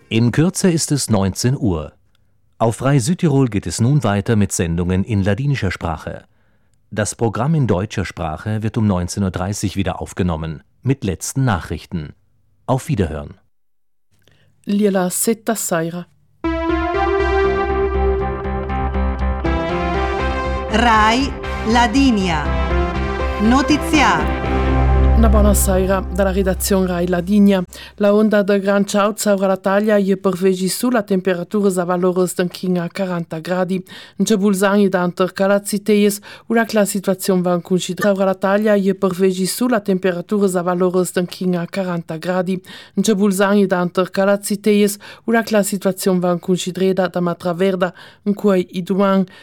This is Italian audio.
In Kürze ist es 19 Uhr. Auf Rai Südtirol geht es nun weiter mit Sendungen in ladinischer Sprache. Das Programm in deutscher Sprache wird um 19:30 Uhr wieder aufgenommen, mit letzten Nachrichten. Auf Wiederhören. Liela setta saira. Rai Ladinia. Notiziario. Una buona sera dalla redazione Rai Ladinia. La onda del Gran Ciao saura la taglia e per vegi su la temperatura sa valores d'anchina a 40 gradi. Non c'è bulsani d'anter calaziteis, ora che la situazione va in considerazione. Saura la taglia e per vegi su la temperatura sa valores d'anchina a 40 gradi. Non c'è bulsani d'anter calaziteis, ora che la situazione va in considerazione da matra verda, in cui i duan